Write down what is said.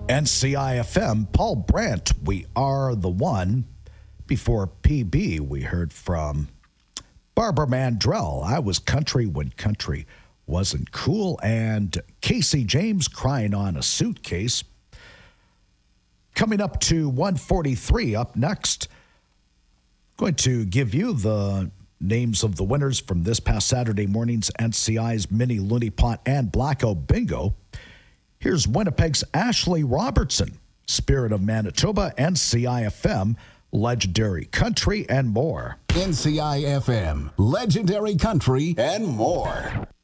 NCIFM, Paul Brandt, We Are the One. Before PB, we heard from Barbara Mandrell, I Was Country When Country Wasn't Cool, and Casey James, Crying on a Suitcase. Coming up to 1:43, up next, going to give you the names of the winners from this past Saturday morning's NCI's Mini Looney Pot and Blacko Bingo. Here's Winnipeg's Ashley Robertson, Spirit of Manitoba, NCIFM, Legendary Country, and more. NCIFM, Legendary Country, and more.